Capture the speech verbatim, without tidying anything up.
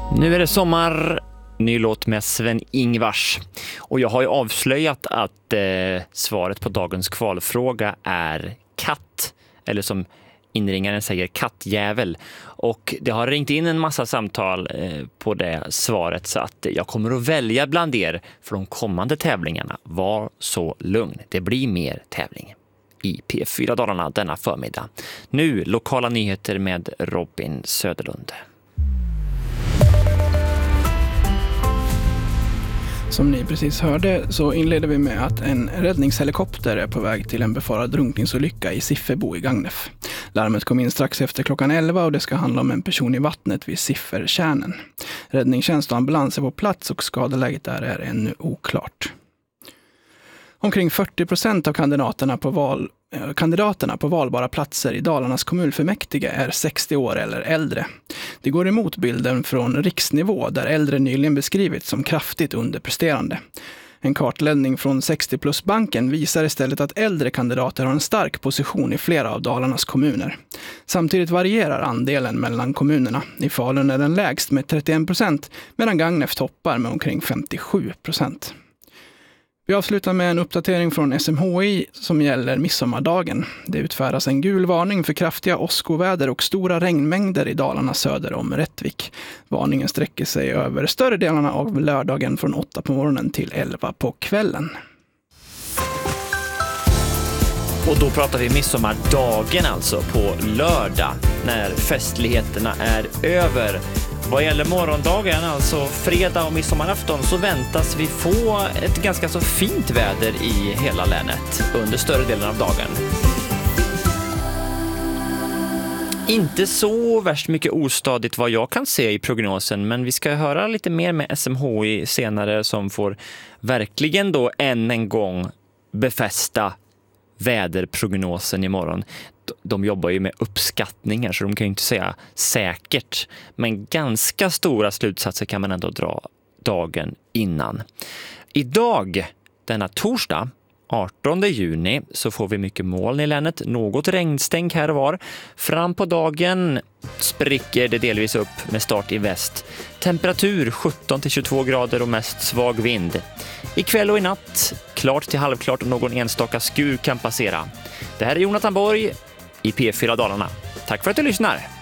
Nu är det sommar, ny låt med Sven-Ingvars. Och jag har ju avslöjat att eh, svaret på dagens kvalfråga är katt. Eller som inringaren säger, kattjävel. Och det har ringt in en massa samtal eh, på det svaret, så att jag kommer att välja bland er för de kommande tävlingarna. Var så lugn, det blir mer tävling i P fyra Dalarna denna förmiddag. Nu lokala nyheter med Robin Söderlund. Som ni precis hörde så inleder vi med att en räddningshelikopter är på väg till en befarad drunkningsolycka i Siffebo i Gagnef. Larmet kom in strax efter klockan elva och det ska handla om en person i vattnet vid Siffertjärnen. Räddningstjänst och ambulans är på plats och skadeläget där är ännu oklart. Omkring fyrtio procent av kandidaterna på, val, kandidaterna på valbara platser i Dalarnas kommunfullmäktige är sextio år eller äldre. Det går emot bilden från riksnivå där äldre nyligen beskrivits som kraftigt underpresterande. En kartläggning från sextio plus-banken visar istället att äldre kandidater har en stark position i flera av Dalarnas kommuner. Samtidigt varierar andelen mellan kommunerna. I Falun är den lägst med trettioen procent medan Gagnef toppar med omkring femtiosju procent. Vi avslutar med en uppdatering från S M H I som gäller midsommardagen. Det utfärdas en gul varning för kraftiga åskoväder och stora regnmängder i Dalarna söder om Rättvik. Varningen sträcker sig över större delarna av lördagen från åtta på morgonen till elva på kvällen. Och då pratar vi midsommardagen, alltså på lördag, när festligheterna är över. Vad gäller morgondagen, alltså fredag och midsommarafton, så väntas vi få ett ganska så fint väder i hela länet under större delen av dagen. Inte så värst mycket ostadigt vad jag kan se i prognosen, men vi ska höra lite mer med S M H I senare som får verkligen då än en gång befästa väderprognosen imorgon. De jobbar ju med uppskattningar så de kan ju inte säga säkert, men ganska stora slutsatser kan man ändå dra dagen innan. Idag, denna torsdag, artonde juni, så får vi mycket moln i länet, något regnstänk här och var. Fram på dagen spricker det delvis upp med start i väst. Temperatur sjutton till tjugotvå grader och mest svag vind. Ikväll och i natt, klart till halvklart och någon enstaka skur kan passera. Det här är Jonathan Borg i P fyra Dalarna. Tack för att du lyssnar!